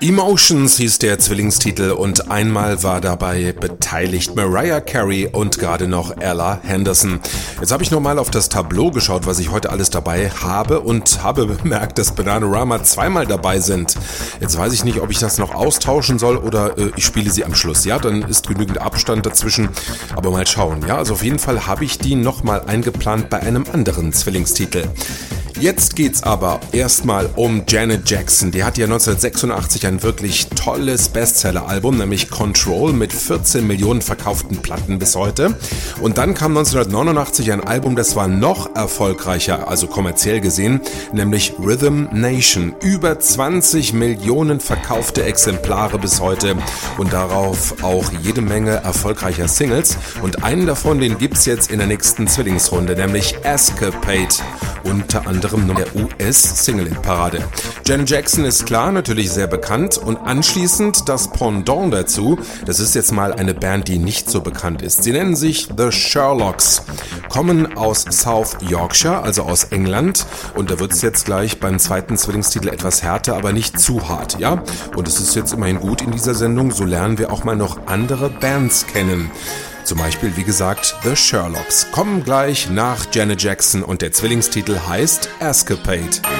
Emotions hieß der Zwillingstitel und einmal war dabei beteiligt Mariah Carey und gerade noch Ella Henderson. Jetzt habe ich nochmal auf das Tableau geschaut, was ich heute alles dabei habe und habe bemerkt, dass Bananarama zweimal dabei sind. Jetzt weiß ich nicht, ob ich das noch austauschen soll oder ich spiele sie am Schluss. Ja, dann ist genügend Abstand dazwischen, aber mal schauen. Ja, also auf jeden Fall habe ich die nochmal eingeplant bei einem anderen Zwillingstitel. Jetzt geht's aber erstmal um Janet Jackson. Die hat ja 1986 ein wirklich tolles Bestseller-Album, nämlich Control, mit 14 Millionen verkauften Platten bis heute. Und dann kam 1989 ein Album, das war noch erfolgreicher, also kommerziell gesehen, nämlich Rhythm Nation. Über 20 Millionen verkaufte Exemplare bis heute und darauf auch jede Menge erfolgreicher Singles. Und einen davon, den gibt's jetzt in der nächsten Zwillingsrunde, nämlich Escapade. Unter anderem der US-Single-Parade. Janet Jackson ist klar, natürlich sehr bekannt und anschließend das Pendant dazu, das ist jetzt mal eine Band, die nicht so bekannt ist. Sie nennen sich The Sherlocks, kommen aus South Yorkshire, also aus England und da wird es jetzt gleich beim zweiten Zwillingstitel etwas härter, aber nicht zu hart, ja? Und es ist jetzt immerhin gut in dieser Sendung, so lernen wir auch mal noch andere Bands kennen. Zum Beispiel, wie gesagt, The Sherlocks kommen gleich nach Janet Jackson und der Zwillingstitel heißt Escapade.